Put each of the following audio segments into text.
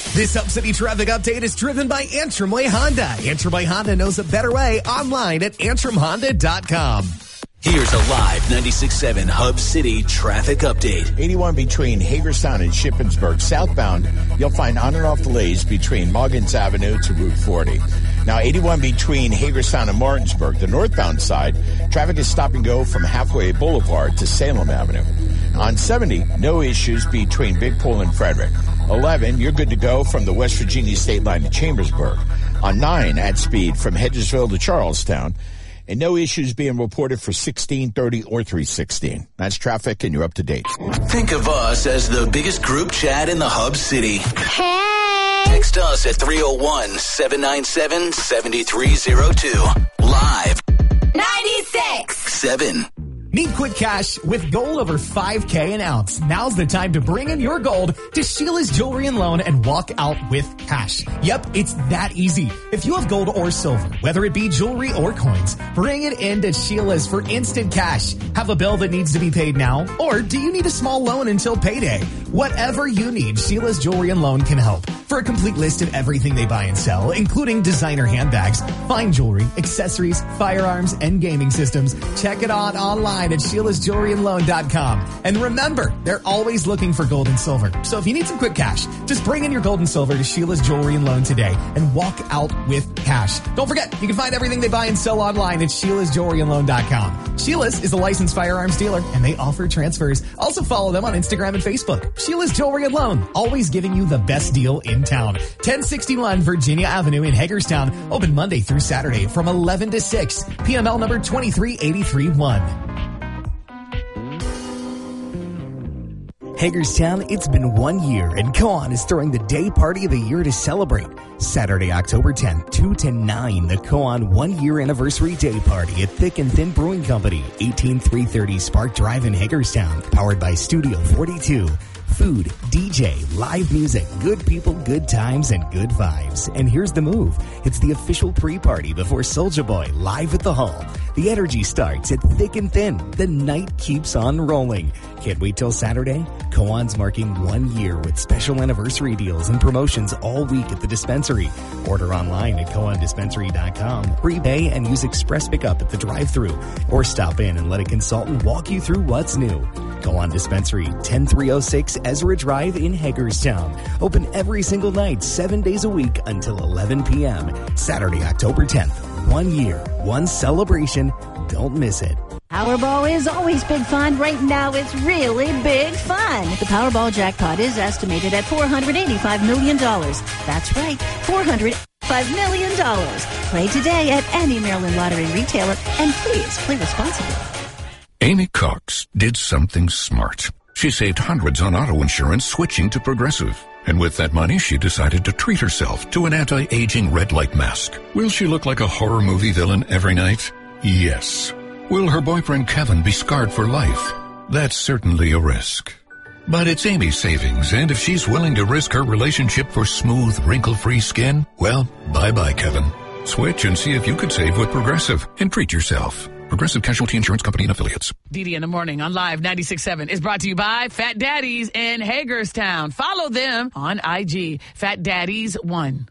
This Hub City traffic update is driven by Antrim Way Honda. Antrim Way Honda knows a better way online at antrimhonda.com. Here's a live 96.7 Hub City traffic update. 81 between Hagerstown and Shippensburg. Southbound, you'll find on and off delays between Muggins Avenue to Route 40. Now, 81 between Hagerstown and Martinsburg. The northbound side, traffic is stop and go from Halfway Boulevard to Salem Avenue. On 70, no issues between Big Pool and Frederick. 11, you're good to go from the West Virginia state line to Chambersburg. On 9, at speed from Hedgesville to Charlestown. And no issues being reported for 1630 or 316. That's traffic, and you're up to date. Think of us as the biggest group chat in the Hub City. Hey! Text us at 301-797-7302. Live. 96.7. Need quick cash with gold over $5K an ounce? Now's the time to bring in your gold to Sheila's Jewelry and Loan and walk out with cash. Yep, it's that easy. If you have gold or silver, whether it be jewelry or coins, bring it in to Sheila's for instant cash. Have a bill that needs to be paid now? Or do you need a small loan until payday? Whatever you need, Sheila's Jewelry and Loan can help. For a complete list of everything they buy and sell, including designer handbags, fine jewelry, accessories, firearms, and gaming systems, check it out online at Sheila's.jewelryandloan.com. And remember, they're always looking for gold and silver. So if you need some quick cash, just bring in your gold and silver to Sheila's Jewelry and Loan today and walk out with cash. Don't forget, you can find everything they buy and sell online at Sheila's.jewelryandloan.com. Sheila's is a licensed firearms dealer, and they offer transfers. Also follow them on Instagram and Facebook. Sheila's Jewelry and Loan, always giving you the best deal in town. 1061 Virginia Avenue in Hagerstown, open Monday through Saturday from 11 to 6. PML number 23831. Hagerstown, it's been 1 year, and Koan is throwing the day party of the year to celebrate. Saturday, October 10th, 2 to 9, the Koan 1 year anniversary day party at Thick and Thin Brewing Company, 18330 Spark Drive in Hagerstown, powered by Studio 42. Food, DJ, live music, good people, good times, and good vibes. And here's the move. It's the official pre-party before Soulja Boy live at the Hall. The energy starts at Thick and Thin. The night keeps on rolling. Can't wait till Saturday? Koan's marking 1 year with special anniversary deals and promotions all week at the dispensary. Order online at KoanDispensary.com. Prepay and use express pickup at the drive-thru. Or stop in and let a consultant walk you through what's new. Koan Dispensary, 10306 Ezra Drive in Hagerstown. Open every single night, 7 days a week until 11 p.m. Saturday, October 10th. 1 year, one celebration. Don't miss it. Powerball is always big fun. Right now, it's really big fun. The Powerball jackpot is estimated at $485 million. That's right, $485 million. Play today at any Maryland Lottery retailer, and please play responsibly. Amy Cox did something smart. She saved hundreds on auto insurance switching to Progressive. And with that money, she decided to treat herself to an anti-aging red light mask. Will she look like a horror movie villain every night? Yes. Will her boyfriend Kevin be scarred for life? That's certainly a risk. But it's Amy's savings, and if she's willing to risk her relationship for smooth, wrinkle-free skin, well, bye-bye, Kevin. Switch and see if you could save with Progressive and treat yourself. Progressive Casualty Insurance Company and Affiliates. DD in the Morning on Live 96.7 is brought to you by Fat Daddies in Hagerstown. Follow them on IG, Fat Daddies 1.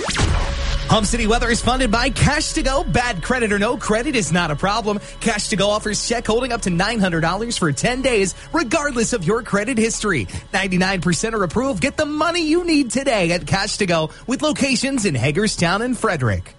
Hub City weather is funded by Cash to Go. Bad credit or no credit is not a problem. Cash to Go offers check holding up to $900 for 10 days, regardless of your credit history. 99% are approved. Get the money you need today at Cash to Go with locations in Hagerstown and Frederick.